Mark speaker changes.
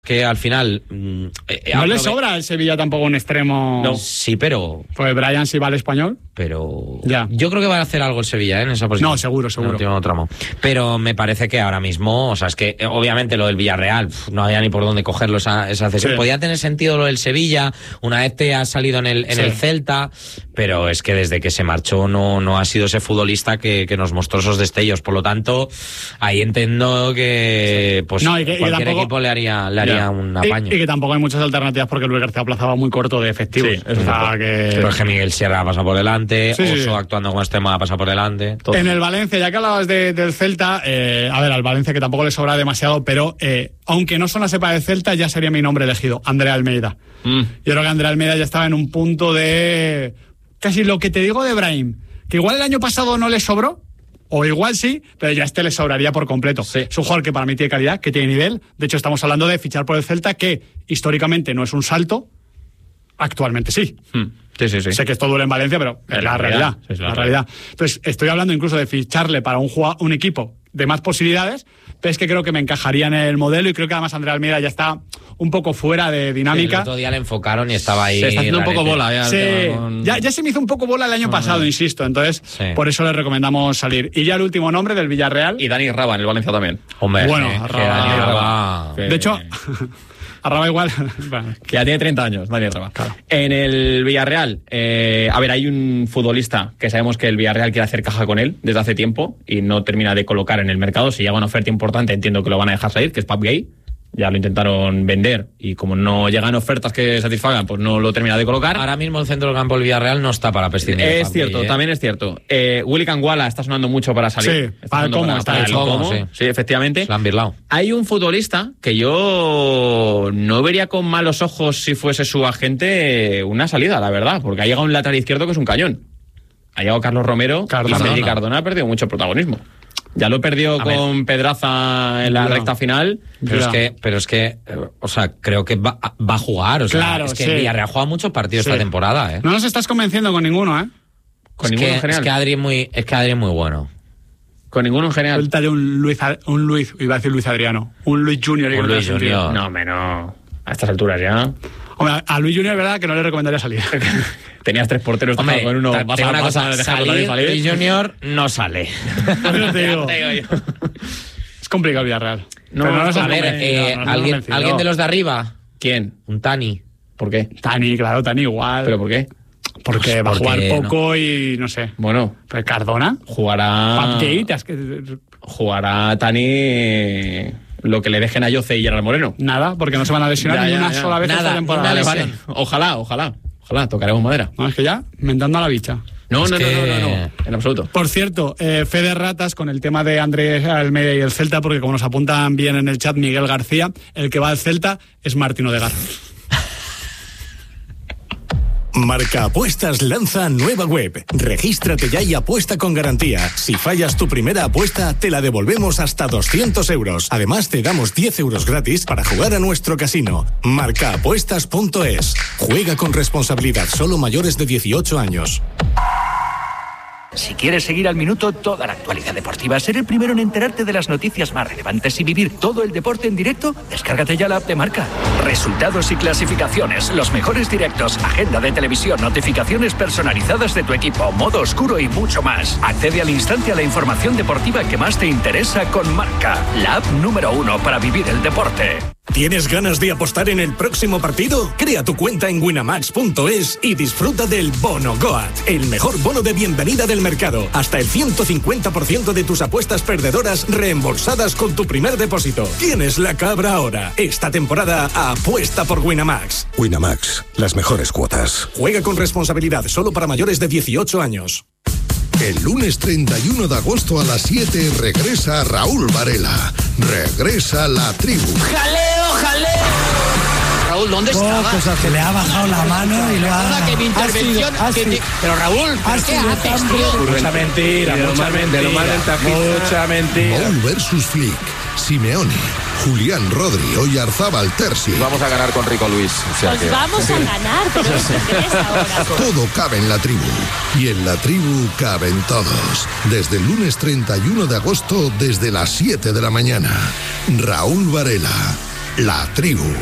Speaker 1: Que al final...
Speaker 2: no le sobra al Sevilla tampoco un extremo...
Speaker 1: No. Sí, pero...
Speaker 2: Pues Brian sí va al Español.
Speaker 1: Pero...
Speaker 2: Ya.
Speaker 1: Yo creo que va a hacer algo el Sevilla, en esa posición.
Speaker 2: No, seguro.
Speaker 1: En el último tramo. Pero me parece que ahora mismo... O sea, es que obviamente lo del Villarreal no había ni por dónde cogerlo esa cesión. Sí. Podía tener sentido lo del Sevilla, una vez te ha salido en el Celta, pero es que desde que se marchó no ha sido ese futbolista que nos mostró esos destellos. Por lo tanto, ahí entiendo que pues cualquier equipo le haría un apaño.
Speaker 2: Y que tampoco hay muchas alternativas porque Luis García Plaza va muy corto de efectivos.
Speaker 1: Sí, pero es que Miguel Sierra ha pasado por delante, Oso actuando como extremo ha pasado por delante.
Speaker 2: Todo. En el Valencia, ya que hablabas del Celta, a ver, al Valencia que tampoco le sobra demasiado, pero aunque no son la cepa del Celta, ya sería mi nombre elegido, Andrea Almeida. Yo creo que Andrea Almeida ya estaba en un punto de... Casi lo que te digo de Brahim, que igual el año pasado no le sobró, o igual sí, pero ya le sobraría por completo. Sí. Es un jugador que para mí tiene calidad, que tiene nivel. De hecho, estamos hablando de fichar por el Celta, que históricamente no es un salto, actualmente sí.
Speaker 1: Sí.
Speaker 2: Sé que esto duele en Valencia, pero es la realidad. Es la realidad. Entonces, estoy hablando incluso de ficharle para un equipo de más posibilidades, pero es que creo que me encajaría en el modelo y creo que además Andrea Almeida ya está un poco fuera de dinámica.
Speaker 1: El otro día le enfocaron y estaba ahí.
Speaker 3: Se está haciendo un poco bola.
Speaker 2: Ya se me hizo un poco bola el año pasado, insisto. Entonces, por eso le recomendamos salir. Y ya el último nombre del Villarreal.
Speaker 3: Y Dani Raba en el Valencia también.
Speaker 1: Hombre,
Speaker 2: bueno,
Speaker 1: Dani Raba.
Speaker 2: De hecho... Arraba igual.
Speaker 3: Que ya tiene 30 años, Dani Raba.
Speaker 2: Claro.
Speaker 3: En el Villarreal, a ver, hay un futbolista que sabemos que el Villarreal quiere hacer caja con él desde hace tiempo y no termina de colocar en el mercado. Si llega una oferta importante, entiendo que lo van a dejar salir, que es Pape Gay. Ya lo intentaron vender y como no llegan ofertas que satisfagan, pues no lo termina de colocar.
Speaker 1: Ahora mismo el centro del campo del Villarreal no está para prescindir.
Speaker 3: Es cierto, también es cierto. Willy Canguala está sonando mucho para salir.
Speaker 2: Sí, para cómo está hecho.
Speaker 3: Sí, efectivamente.
Speaker 1: Se han birlado.
Speaker 3: Hay un futbolista que yo no vería con malos ojos si fuese su agente una salida, la verdad, porque ha llegado un lateral izquierdo que es un cañón. Ha llegado Carlos Romero y Sergi Cardona ha perdido mucho protagonismo. Ya lo perdió con Pedraza en la recta final.
Speaker 1: Pero es que, o sea, creo que va a jugar. O sea,
Speaker 2: claro,
Speaker 1: es que Villarreal ha jugado muchos partidos esta temporada,
Speaker 2: No nos estás convenciendo con ninguno,
Speaker 3: Con ninguno en general.
Speaker 1: Es que Adri es muy bueno.
Speaker 3: Con ninguno en general.
Speaker 2: Suelta de un Luis, iba a decir Luis Adriano. Un Luis Junior.
Speaker 1: Un Luis Junior.
Speaker 3: No, menos. A estas alturas ya.
Speaker 2: Hombre, a Luis Junior es verdad que no le recomendaría salir.
Speaker 3: Tenías 3 porteros.
Speaker 1: Hombre,
Speaker 3: con uno.
Speaker 1: Vas a salir. Luis Junior no sale.
Speaker 2: No te digo. Es complicado el Villarreal.
Speaker 1: A ver, ¿alguien de los de arriba?
Speaker 3: ¿Quién?
Speaker 1: Un Tani.
Speaker 3: ¿Por qué?
Speaker 2: Tani igual.
Speaker 3: ¿Pero por qué?
Speaker 2: Porque va a jugar poco y no sé.
Speaker 3: Bueno.
Speaker 2: ¿Pero Cardona?
Speaker 3: Jugará Tani lo que le dejen a Yoce y Gerard Moreno.
Speaker 2: Nada, porque no se van a lesionar ni una sola vez esta temporada.
Speaker 3: Vale. Ojalá, tocaremos madera.
Speaker 2: No, es que ya, mentando a la bicha.
Speaker 3: No, en absoluto.
Speaker 2: Por cierto, fe de ratas con el tema de Andrés Almeida y el Celta, porque como nos apuntan bien en el chat Miguel García, el que va al Celta es Martín Odegaard.
Speaker 4: Marca Apuestas lanza nueva web. Regístrate ya y apuesta con garantía. Si fallas tu primera apuesta, te la devolvemos hasta 200 euros. Además, te damos 10 euros gratis para jugar a nuestro casino. Marcaapuestas.es. Juega con responsabilidad, solo mayores de 18 años.
Speaker 5: Si quieres seguir al minuto toda la actualidad deportiva, ser el primero en enterarte de las noticias más relevantes y vivir todo el deporte en directo, descárgate ya la app de Marca. Resultados y clasificaciones, los mejores directos, agenda de televisión, notificaciones personalizadas de tu equipo, modo oscuro y mucho más. Accede al instante a la información deportiva que más te interesa con Marca, la app número 1 para vivir el deporte.
Speaker 4: ¿Tienes ganas de apostar en el próximo partido? Crea tu cuenta en winamax.es y disfruta del Bono Goat, el mejor bono de bienvenida del mercado. Hasta el 150% de tus apuestas perdedoras reembolsadas con tu primer depósito. Tienes la cabra ahora. Esta temporada apuesta por Winamax.
Speaker 6: Winamax, las mejores cuotas.
Speaker 4: Juega con responsabilidad, solo para mayores de 18 años.
Speaker 6: El lunes 31 de agosto a las 7 regresa Raúl Varela. Regresa La Tribu.
Speaker 7: ¡Jaleo! Raúl, ¿dónde estaba?
Speaker 8: Pues que le ha bajado la mano y le ha...
Speaker 7: que mi intervención... Pero Raúl, ¿qué haces, tío?
Speaker 3: Mucha mentira. Mucha mentira.
Speaker 6: Mou versus Flick. Simeone, Julián Rodri, Oyarzábal, Terzi.
Speaker 9: Vamos a ganar con Rico Luis. O sea
Speaker 10: pues vamos a ganar, pero ¿qué ahora?
Speaker 6: Todo cabe en La Tribu. Y en La Tribu caben todos. Desde el lunes 31 de agosto, desde las 7 de la mañana. Raúl Varela. La Tribu.